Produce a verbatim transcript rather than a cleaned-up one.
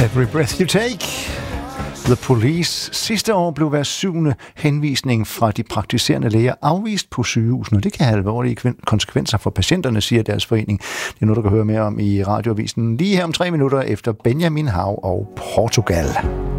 Every Breath You Take. The Police. Sidste år blev hver syvende henvisning fra de praktiserende læger afvist på sygehusene, og det kan have alvorlige konsekvenser for patienterne, siger deres forening. Det er noget, du kan høre mere om i radioavisen lige her om tre minutter efter Benjamin Hav og Portugal.